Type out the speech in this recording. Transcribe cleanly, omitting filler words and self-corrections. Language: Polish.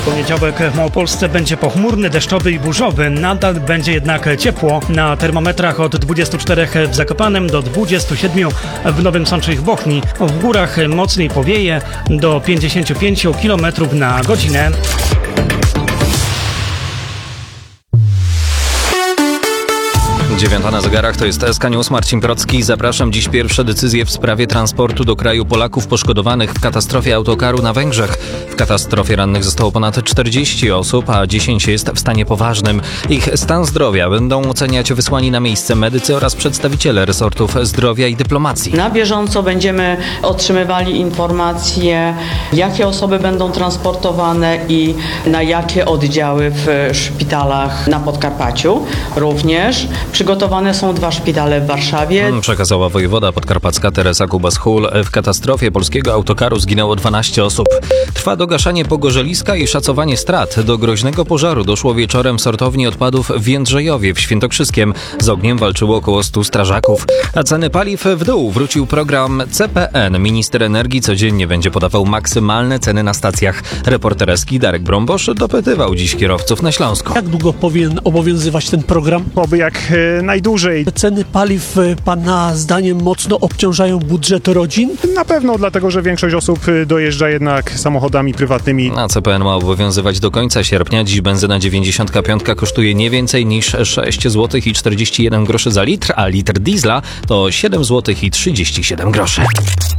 Poniedziałek w Małopolsce będzie pochmurny, deszczowy i burzowy. Nadal będzie jednak ciepło. Na termometrach od 24 w Zakopanem do 27 w Nowym Sączu i w Bochni. W górach mocniej powieje do 55 km na godzinę. Dziewiąta na zegarach, to jest SK News, Marcin Procki. Zapraszam. Dziś pierwsze decyzje w sprawie transportu do kraju Polaków poszkodowanych w katastrofie autokaru na Węgrzech. W katastrofie rannych zostało ponad 40 osób, a 10 jest w stanie poważnym. Ich stan zdrowia będą oceniać wysłani na miejsce medycy oraz przedstawiciele resortów zdrowia i dyplomacji. Na bieżąco będziemy otrzymywali informacje, jakie osoby będą transportowane i na jakie oddziały w szpitalach na Podkarpaciu. Również przygotowane są 2 szpitale w Warszawie. Przekazała wojewoda podkarpacka Teresa Kubas-Hul. W katastrofie polskiego autokaru zginęło 12 osób. Trwa dogaszanie pogorzeliska i szacowanie strat. Do groźnego pożaru doszło wieczorem w sortowni odpadów w Jędrzejowie w Świętokrzyskiem. Z ogniem walczyło około 100 strażaków. A ceny paliw w dół. Wrócił program CPN. Minister energii codziennie będzie podawał maksymalne ceny na stacjach. Reporter Eski Darek Brąbosz dopytywał dziś kierowców na Śląsku. Jak długo powinien obowiązywać ten program? Oby jak najdłużej. Ceny paliw pana zdaniem mocno obciążają budżet rodzin? Na pewno, dlatego że większość osób dojeżdża jednak samochodami prywatnymi. A CPN ma obowiązywać do końca sierpnia. Dziś benzyna 95 kosztuje nie więcej niż 6 zł i 41 groszy za litr, a litr diesla to 7 zł i 37 groszy.